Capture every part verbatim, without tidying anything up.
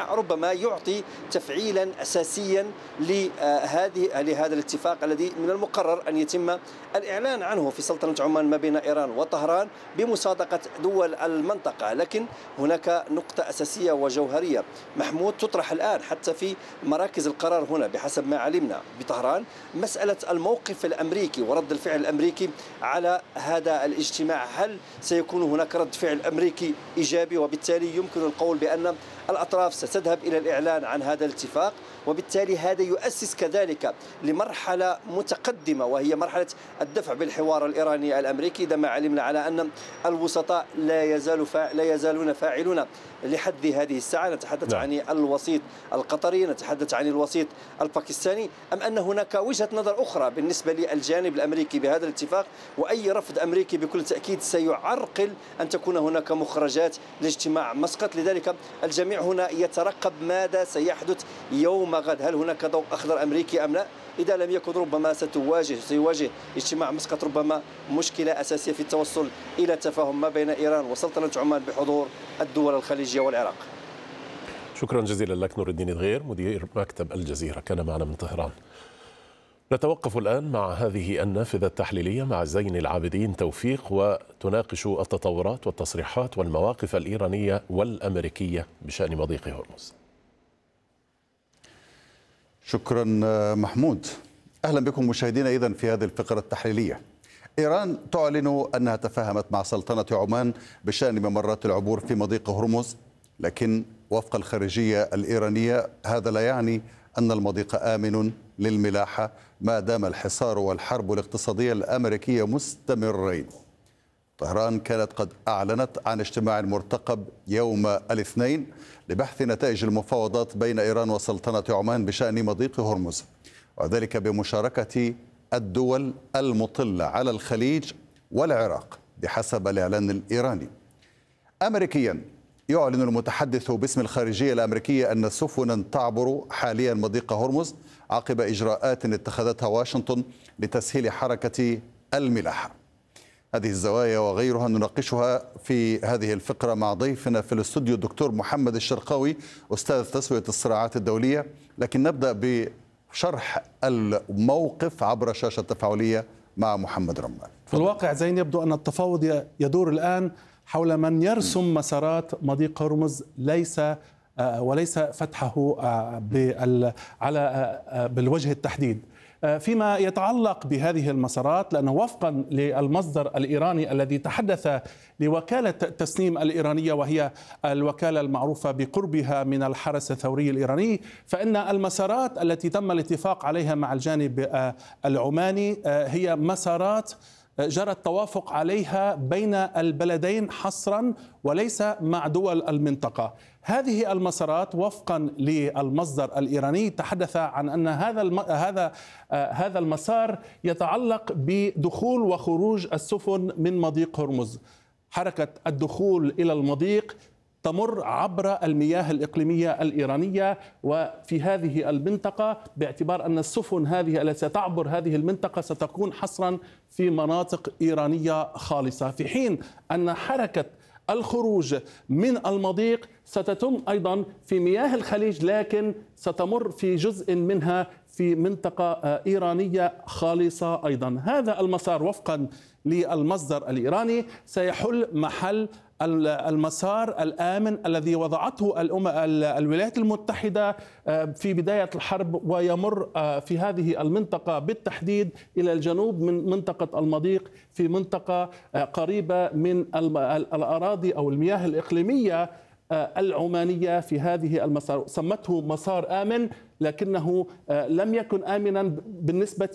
الاجتماع ربما يعطي تفعيلا أساسيا لهذه لهذا الاتفاق الذي من المقرر أن يتم الإعلان عنه في سلطنة عمان ما بين إيران وطهران بمصادقة دول المنطقة. لكن هناك نقطة أساسية وجوهرية محمود تطرح الآن حتى في مراكز القرار هنا بحسب ما علمنا بطهران، مسألة الموقف الأمريكي ورد الفعل الأمريكي على هذا الاجتماع. هل سيكون هناك رد فعل أمريكي إيجابي وبالتالي يمكن القول بأن الأطراف ستذهب إلى الإعلان عن هذا الاتفاق، وبالتالي هذا يؤسس كذلك لمرحلة متقدمة وهي مرحلة الدفع بالحوار الإيراني الأمريكي، إذا ما علمنا على أن الوسطاء لا يزال فا... لا يزالون فاعلون لحد هذه الساعة. نتحدث عن الوسيط القطري، نتحدث عن الوسيط الباكستاني، أم أن هناك وجهة نظر أخرى بالنسبة للجانب الأمريكي بهذا الاتفاق؟ وأي رفض أمريكي بكل تأكيد سيعرقل أن تكون هناك مخرجات لاجتماع مسقط. لذلك الجميع هنا يترقب ماذا سيحدث يوم غد، هل هناك ضوء أخضر أمريكي أم لا؟ إذا لم يكن ربما ستواجه سيواجه اجتماع مسقط ربما مشكلة أساسية في التوصل إلى تفاهم ما بين إيران وسلطنة عمان بحضور الدول الخليجية والعراق. شكرا جزيلا لك نور الدين دغير مدير مكتب الجزيرة كان معنا من طهران. نتوقف الآن مع هذه النافذة التحليلية مع زين العابدين توفيق، وتناقش التطورات والتصريحات والمواقف الإيرانية والأمريكية بشأن مضيق هرمز. شكرا محمود. أهلا بكم مشاهدينا إذن في هذه الفقرة التحليلية. إيران تعلن أنها تفاهمت مع سلطنة عمان بشأن ممرات العبور في مضيق هرمز، لكن وفق الخارجية الإيرانية هذا لا يعني أن المضيق آمن للملاحة ما دام الحصار والحرب الاقتصادية الأمريكية مستمرين. طهران كانت قد أعلنت عن اجتماع مرتقب يوم الاثنين لبحث نتائج المفاوضات بين إيران وسلطنة عمان بشأن مضيق هرمز، وذلك بمشاركة الدول المطلة على الخليج والعراق بحسب الإعلان الإيراني. أمريكيا يعلن المتحدث باسم الخارجية الأمريكية أن سفنا تعبر حاليا مضيق هرمز عقب إجراءات اتخذتها واشنطن لتسهيل حركة الملاحة. هذه الزوايا وغيرها نناقشها في هذه الفقرة مع ضيفنا في الاستوديو الدكتور محمد الشرقاوي أستاذ تسوية الصراعات الدولية، لكن نبدأ بشرح الموقف عبر شاشة تفاعلية مع محمد رمال. في الواقع زين يبدو أن التفاوض يدور الآن حول من يرسم مسارات مضيق هرمز ليس وليس فتحه على بالوجه التحديد. فيما يتعلق بهذه المسارات، لأنه وفقا للمصدر الإيراني الذي تحدث لوكالة تسنيم الإيرانية وهي الوكالة المعروفة بقربها من الحرس الثوري الإيراني، فإن المسارات التي تم الاتفاق عليها مع الجانب العماني هي مسارات جرى التوافق عليها بين البلدين حصرا وليس مع دول المنطقة. هذه المسارات وفقا للمصدر الإيراني تحدث عن أن هذا الم... هذا آه هذا المسار يتعلق بدخول وخروج السفن من مضيق هرمز. حركة الدخول إلى المضيق تمر عبر المياه الإقليمية الإيرانية وفي هذه المنطقة، باعتبار أن السفن هذه التي ستعبر هذه المنطقة ستكون حصرا في مناطق إيرانية خالصة، في حين أن حركة الخروج من المضيق ستتم أيضا في مياه الخليج، لكن ستمر في جزء منها في منطقة إيرانية خالصة أيضا. هذا المسار وفقا للمصدر الإيراني سيحل محل المسار الآمن الذي وضعته الولايات المتحدة في بداية الحرب، ويمر في هذه المنطقة بالتحديد إلى الجنوب من منطقة المضيق في منطقة قريبة من الأراضي أو المياه الإقليمية العمانية في هذه المسار. سمته مسار آمن، لكنه لم يكن آمنا بالنسبة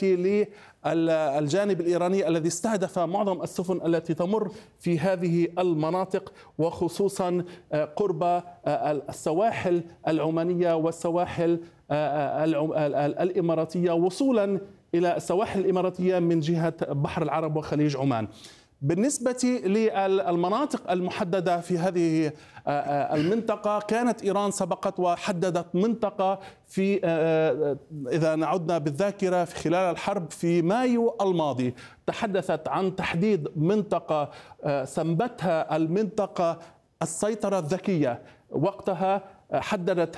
للجانب الإيراني الذي استهدف معظم السفن التي تمر في هذه المناطق، وخصوصا قرب السواحل العمانية والسواحل الإماراتية وصولا إلى السواحل الإماراتية من جهة بحر العرب وخليج عمان. بالنسبة للمناطق المحددة في هذه المنطقة، كانت إيران سبقت وحددت منطقة في إذا نعدنا بالذاكرة في خلال الحرب في مايو الماضي، تحدثت عن تحديد منطقة سمتها المنطقة السيطرة الذكية. وقتها حددت